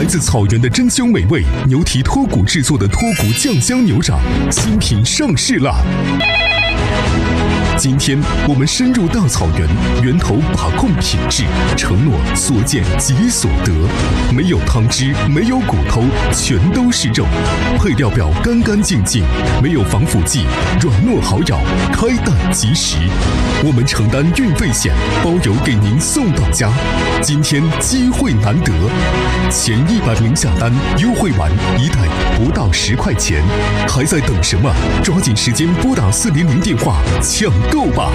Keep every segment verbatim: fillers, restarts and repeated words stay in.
来自草原的珍馐美味，牛蹄脱骨制作的脱骨酱香牛掌新品上市啦！今天我们深入大草原，源头把控品质，承诺所见即所得。没有汤汁，没有骨头，全都是肉。配料表干干净净，没有防腐剂，软糯好咬，开蛋即食。我们承担运费险，包邮给您送到家。今天机会难得，前一百名下单，优惠完一袋不到十块钱，还在等什么？抓紧时间拨打四零零电话抢购吧！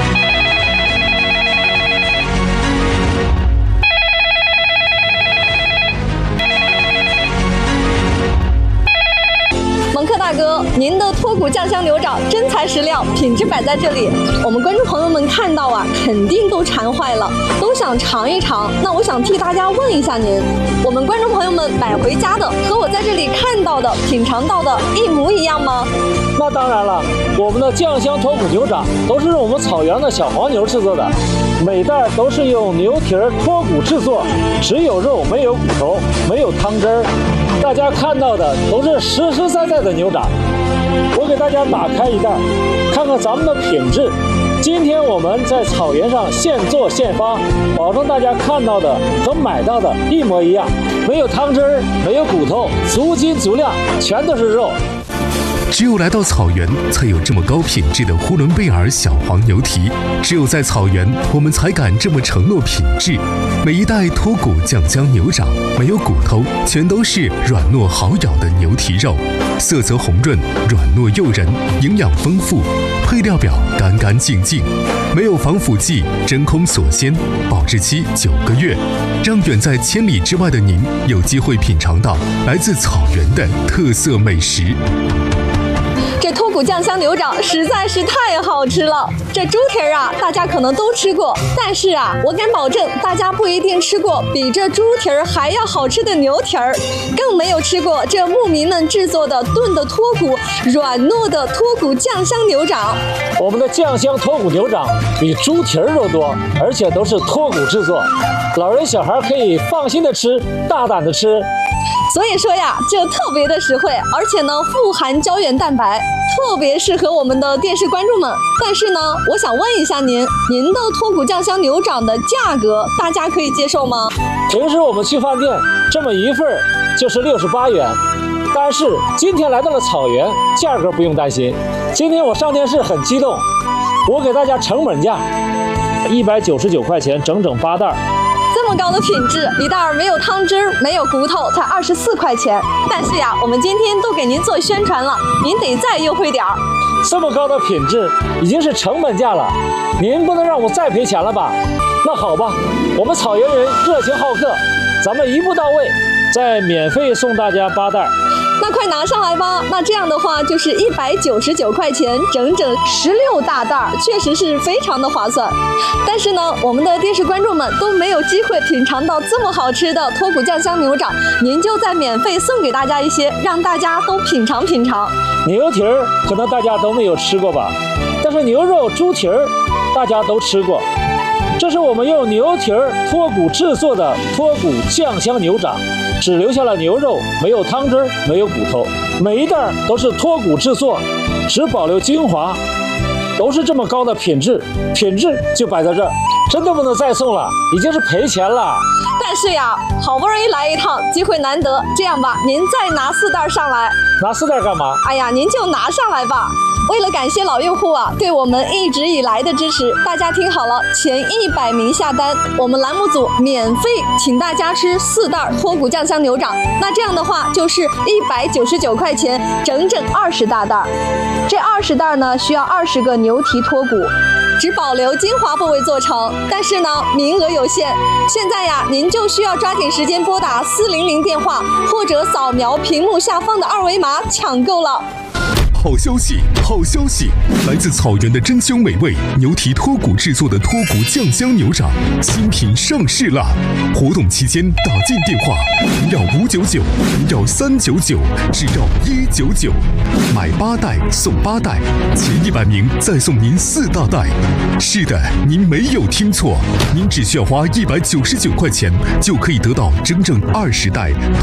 蒙克大哥，您的脱骨酱香牛掌真材实料，品质摆在这里，我们观众朋友们看到啊，肯定都馋坏了，都想尝一尝。那我想替大家问一下您，我们观众朋友们买回家的和我在这里看到的、品尝到的一模一样吗？ 那当然了，我们的酱香脱骨牛掌都是用我们草原的小黄牛制作的，每袋都是用牛蹄脱骨制作，只有肉没有骨头，没有汤汁儿。大家看到的都是实实在在的牛掌。我给大家打开一袋，看看咱们的品质。今天我们在草原上现做现发，保证大家看到的和买到的一模一样，没有汤汁儿，没有骨头，足斤足量，全都是肉。 只有来到草原，才有这么高品质的呼伦贝尔小黄牛蹄。只有在草原，我们才敢这么承诺品质。每一袋脱骨酱香牛掌，没有骨头，全都是软糯好咬的牛蹄肉，色泽红润，软糯诱人，营养丰富。配料表干干净净，没有防腐剂，真空锁鲜，保质期九个月，让远在千里之外的您有机会品尝到来自草原的特色美食。 这脱骨酱香牛掌实在是太好吃了。这猪蹄儿啊，大家可能都吃过，但是啊，我敢保证，大家不一定吃过比这猪蹄儿还要好吃的牛蹄儿，更没有吃过这牧民们制作的炖的脱骨、软糯的脱骨酱香牛掌。 我们的酱香脱骨牛掌比猪蹄儿肉多，而且都是脱骨制作，老人小孩可以放心的吃，大胆的吃。 所以说呀，这特别的实惠，而且呢富含胶原蛋白，特别适合我们的电视观众们。但是呢，我想问一下您，您的脱骨酱香牛掌的价格，大家可以接受吗？ 平时我们去饭店这么一份就是六十八元，但是今天来到了草原，价格不用担心。今天我上电视很激动，我给大家成本价一百九十九块钱，整整八袋。 这么高的品质，一袋没有汤汁，没有骨头，才二十四块钱。但是呀，我们今天都给您做宣传了，您得再优惠点儿。 这么高的品质已经是成本价了，您不能让我再赔钱了吧？那好吧，我们草原人热情好客，咱们一步到位，再免费送大家八袋。 那快拿上来吧！那这样的话就是一百九十九块钱，整整十六大袋，确实是非常的划算。但是呢，我们的电视观众们都没有机会品尝到这么好吃的脱骨酱香牛掌，您就再免费送给大家一些，让大家都品尝品尝。 牛蹄儿可能大家都没有吃过吧，但是牛肉、猪蹄儿大家都吃过。这是我们用牛蹄儿脱骨制作的脱骨酱香牛掌，只留下了牛肉，没有汤汁，没有骨头，每一袋都是脱骨制作，只保留精华，都是这么高的品质，品质就摆在这儿，真的不能再送了，已经是赔钱了。 但是呀，好不容易来一趟，机会难得，这样吧，您再拿四袋上来。 拿四袋干嘛？ 哎呀，您就拿上来吧。为了感谢老用户啊对我们一直以来的支持，大家听好了，前一百名下单，我们栏目组免费请大家吃四袋脱骨酱香牛掌。那这样的话就是一百九十九块钱，整整二十大袋。这二十袋呢需要二十个牛蹄脱骨，只保留精华部位做成，但是呢名额有限，现在呀您就需要抓紧时间拨打四零零电话，或者扫描屏幕下方的二维码抢购了。 好消息，好消息！来自草原的珍馐美味，牛蹄脱骨制作的脱骨酱香牛掌新品上市啦！活动期间打进电话零幺五九九零幺三九九，只要一九九，买八袋送八袋，前一百名再送您四大袋。是的，您没有听错，您只需要花一百九十九块钱，就可以得到整整二十袋